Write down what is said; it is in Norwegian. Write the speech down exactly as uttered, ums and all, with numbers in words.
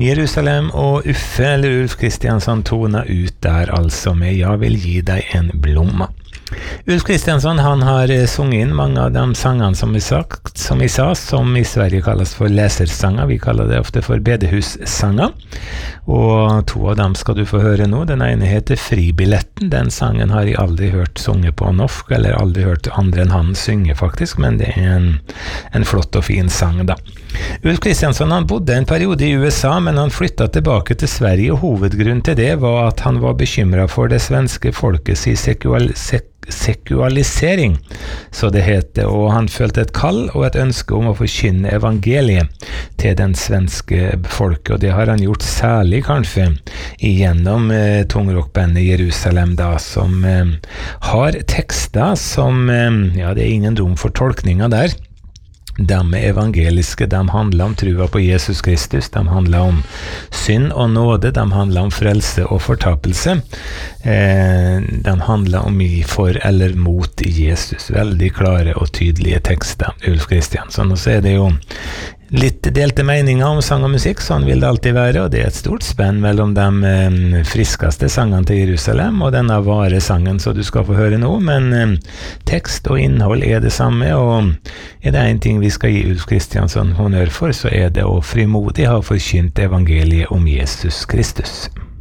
Jerusalem og Uffe, eller Ulf Kristiansson, tona ut der altså med «Jeg vil gi deg en blomma». Ulf Kristiansson, han har sunget inn mange av de sangene som vi, sagt, som vi sa, som i Sverige kalles for lesersanger. Vi kaller det ofte for bedehussanger. Og to av dem skal du få høre nå. Den ene heter Fribilletten. Den sangen har jeg aldri hørt sunget på norsk, eller aldri hørt andre enn han synge faktisk, men det er en, en flott og fin sang da. Ulf Kristiansson, han bodde en periode i U S A, men han flyttet tilbake til Sverige, og hovedgrunnen til det var at han var bekymret for det svenske folkets sekual sek sekualisering, så det heter, og han følte et kall og et ønske om å forkynne evangeliet til den svenske folket, og det har han gjort særlig kanskje igjennom eh, tungrockbandet Jerusalem da, som eh, har tekster som, eh, ja, det er ingen rom for tolkninger der. De er evangeliske, de handler om trua på Jesus Kristus, de handler om synd og nåde, de handler om frelse og fortapelse, eh, de handler om i for eller mot Jesus. Veldig klare og tydelige tekster, Ulf Kristiansson. Og så er det jo litt delte meninger om sang og musikk, sånn vil det alltid være, og det er et stort spenn mellom de eh, friskeste sangene til Jerusalem og denne vare sangen som du skal få høre nå, men eh, tekst og innhold er det samme, og er det en ting vi skal gi Ulf Kristiansson honnør for, så er det å frimodig ha forkynt evangeliet om Jesus Kristus.